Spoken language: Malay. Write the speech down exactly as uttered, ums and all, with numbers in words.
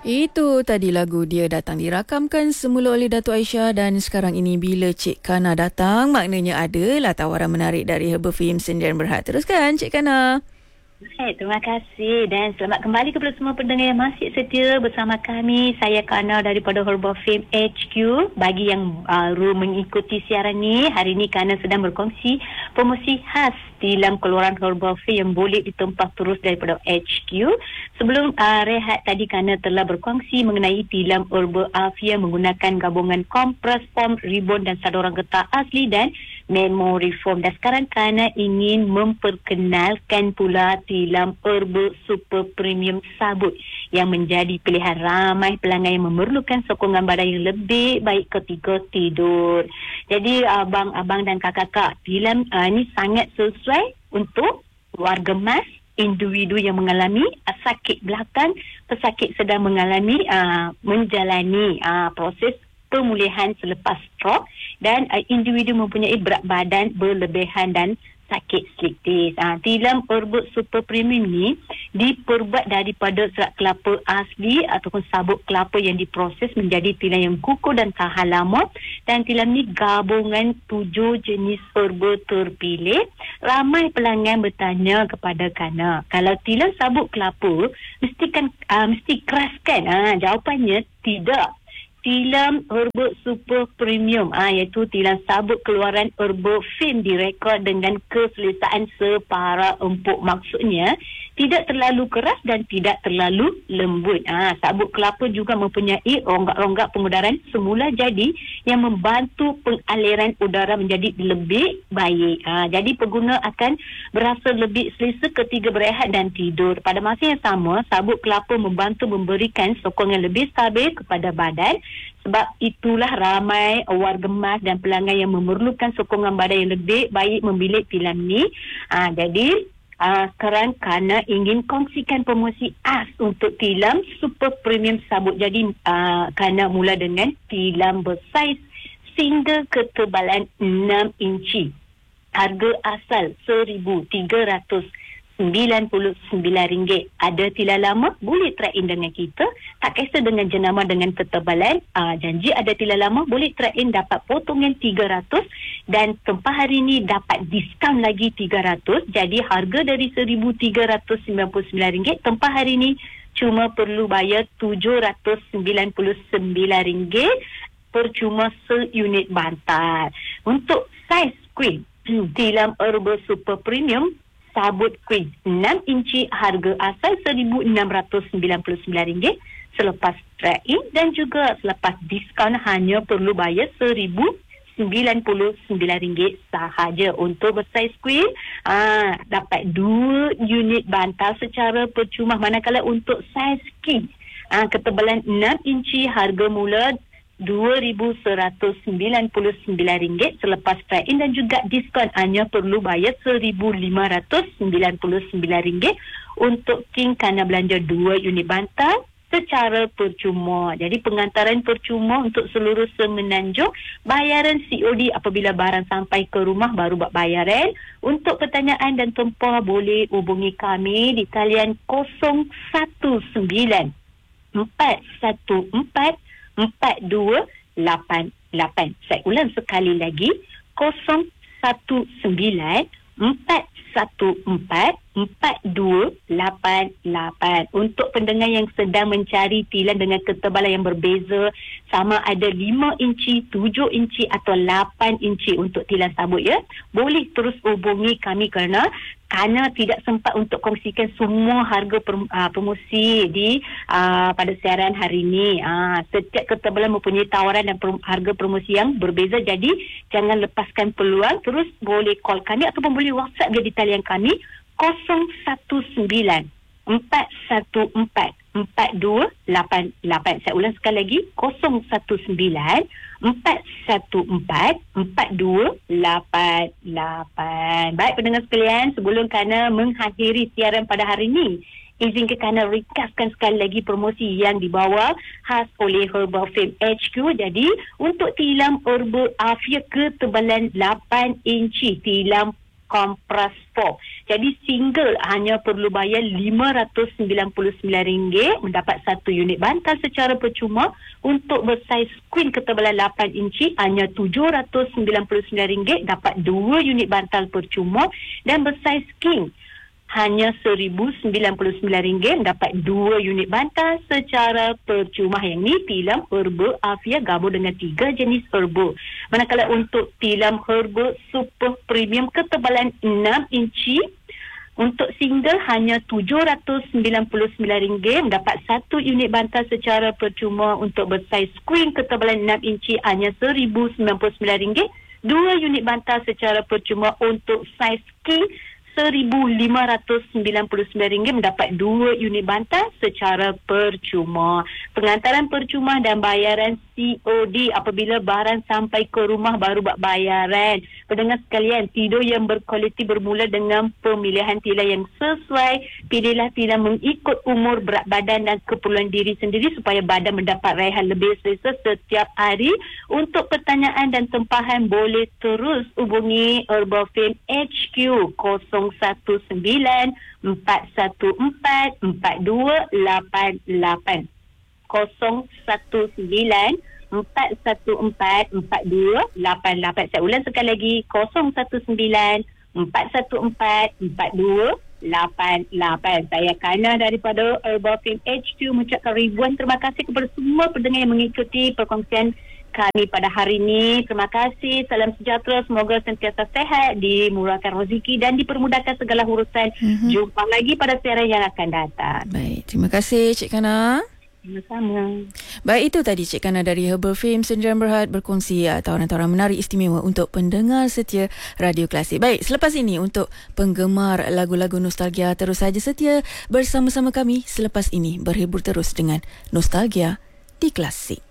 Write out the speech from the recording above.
Itu tadi lagu Dia Datang dirakamkan semula oleh Datuk Aisyah, dan sekarang ini bila Cik Kana datang, maknanya adalah tawaran menarik dari Herbal Film Sendirian Berhad. Teruskan Cik Kana. Hai, terima kasih dan selamat kembali kepada semua pendengar yang masih setia bersama kami. Saya Kana daripada Herbal Film H Q. Bagi yang baru mengikuti siaran ni, hari ni Kana sedang berkongsi promosi khas tilam keluaran Herbal Film yang boleh ditempah terus daripada H Q. Sebelum uh, rehat tadi, Kana telah berkongsi mengenai tilam Herbal Afia menggunakan gabungan kompres foam, ribon dan saduran getah asli dan memory foam. Dan sekarang Kana ingin memperkenalkan pula tilam Herbal Super Premium Sabut yang menjadi pilihan ramai pelanggan yang memerlukan sokongan badan yang lebih baik ketika tidur. Jadi abang-abang dan kakak-kakak, tilam uh, ini sangat sesuai untuk warga emas, individu yang mengalami uh, sakit belakang, pesakit sedang mengalami uh, menjalani uh, proses pemulihan selepas stroke, dan uh, individu mempunyai berat badan berlebihan dan sakit slick disc. Ha, tilam Herbal Super Premium ni diperbuat daripada serat kelapa asli ataupun sabut kelapa yang diproses menjadi tilam yang kukuh dan tahan lama. Dan tilam ni gabungan tujuh jenis herba terpilih. Ramai pelanggan bertanya kepada Kana, kalau tilam sabut kelapa mesti kan uh, mesti keras kan? Ha, jawapannya tidak. Tilam Herbal Super Premium, ah, iaitu tilam sabut keluaran Herbal Film direkod dengan keselesaan separa empuk. Maksudnya tidak terlalu keras dan tidak terlalu lembut. Ah, sabut kelapa juga mempunyai rongga-rongga pengudaran semula jadi yang membantu pengaliran udara menjadi lebih baik. Ah, jadi pengguna akan berasa lebih selesa ketika berehat dan tidur. Pada masa yang sama, sabut kelapa membantu memberikan sokongan lebih stabil kepada badan. Sebab itulah ramai warga emas dan pelanggan yang memerlukan sokongan badan yang lebih baik memilih tilam ni. Ha, jadi uh, sekarang Kana ingin kongsikan promosi khas untuk tilam Super Premium Sabut. Jadi uh, Kana mula dengan tilam bersaiz single ketebalan enam inci. Harga asal seribu tiga ratus sembilan puluh sembilan ringgit. Ada tilam lama, boleh try in dengan kita. Tak kisah dengan jenama dengan ketebalan. Uh, janji ada tilam lama, boleh try in dapat potongan tiga ratus. Dan tempah hari ni dapat diskaun lagi tiga ratus. Jadi harga dari seribu tiga ratus sembilan puluh sembilan ringgit, tempah hari ni cuma perlu bayar tujuh ratus sembilan puluh sembilan ringgit. Percuma seunit bantal. Untuk saiz queen, tilam Herbal Super Premium sabut queen enam inci, harga asal seribu enam ratus sembilan puluh sembilan ringgit. Selepas trade-in dan juga selepas diskaun hanya perlu bayar seribu sembilan puluh sembilan ringgit sahaja. Untuk bersaiz queen, ah, dapat dua unit bantal secara percuma. Manakala untuk saiz king, ah, ketebalan enam inci, harga mula dua ribu seratus sembilan puluh sembilan ringgit. Selepas trade-in dan juga diskaun hanya perlu bayar seribu lima ratus sembilan puluh sembilan ringgit. Untuk king, Kana belanja dua unit bantal secara percuma. Jadi pengantaran percuma untuk seluruh Semenanjung. Bayaran C O D apabila barang sampai ke rumah baru buat bayaran. Untuk pertanyaan dan tempah boleh hubungi kami di talian kosong satu sembilan empat satu empat empat dua lapan lapan. Saya ulang sekali lagi, kosong satu sembilan empat satu empat empat dua lapan lapan. Untuk pendengar yang sedang mencari tilam dengan ketebalan yang berbeza, sama ada lima inci, tujuh inci atau lapan inci untuk tilam sabut, ya, boleh terus hubungi kami kerana Kana tidak sempat untuk kongsikan semua harga prom, uh, promosi di uh, pada siaran hari ini. Uh, setiap ketebalan mempunyai tawaran dan prom, harga promosi yang berbeza. Jadi jangan lepaskan peluang. Terus boleh call kami ataupun boleh WhatsApp dia di talian kami kosong satu sembilan empat satu empat empat dua lapan lapan. Saya ulang sekali lagi, kosong satu sembilan empat satu empat empat dua lapan lapan. Baik pendengar sekalian, sebelum Kana mengakhiri siaran pada hari ini, izinkan Kana ringkaskan sekali lagi promosi yang dibawa khas oleh Herbal Film H Q. Jadi untuk tilam Herbal Afia ketebalan lapan inci, tilam Compras empat. Jadi single hanya perlu bayar lima ratus sembilan puluh sembilan ringgit, mendapat satu unit bantal secara percuma. Untuk bersaiz queen ketebalan lapan inci hanya tujuh ratus sembilan puluh sembilan ringgit, dapat dua unit bantal percuma. Dan bersaiz king hanya seribu sembilan puluh sembilan ringgit, mendapat dua unit bantal secara percuma. Yang ni tilam herba Afia gabung dengan tiga jenis herba. Manakala untuk tilam herba super premium ketebalan enam inci, untuk single hanya tujuh ratus sembilan puluh sembilan ringgit, mendapat satu unit bantal secara percuma. Untuk bersaiz queen ketebalan enam inci hanya seribu sembilan puluh sembilan ringgit, dua unit bantal secara percuma. Untuk saiz king seribu lima ratus sembilan puluh sembilan ringgit, mendapat dua unit bantal secara percuma. Pengantaran percuma dan bayaran C O D apabila barang sampai ke rumah baru buat bayaran. Pendengar sekalian, tidur yang berkualiti bermula dengan pemilihan tilam yang sesuai. Pilihlah tilam mengikut umur, berat badan dan keperluan diri sendiri supaya badan mendapat raihan lebih selesa setiap hari. Untuk pertanyaan dan tempahan boleh terus hubungi Herbafame H Q kosong satu sembilan empat satu empat empat dua lapan lapan kosong satu sembilan empat satu empat empat dua lapan lapan. Saya ulang sekali lagi, kosong satu sembilan empat satu empat empat dua lapan lapan. Saya Kana daripada Herbafame H Q mengucapkan ribuan terima kasih kepada semua pendengar yang mengikuti perkongsian kami pada hari ini. Terima kasih. Salam sejahtera. Semoga sentiasa sehat, dimurahkan rezeki dan dipermudahkan segala urusan. Mm-hmm. Jumpa lagi pada siaran yang akan datang. Baik, terima kasih Cik Kana. Sama-sama. Baik, itu tadi Cik Kana dari Herbafame Sdn Bhd berkongsi uh, tawaran-tawaran menarik istimewa untuk pendengar setia Radio Klasik. Baik, selepas ini untuk penggemar lagu-lagu nostalgia, terus saja setia bersama-sama kami. Selepas ini berhibur terus dengan Nostalgia di Klasik.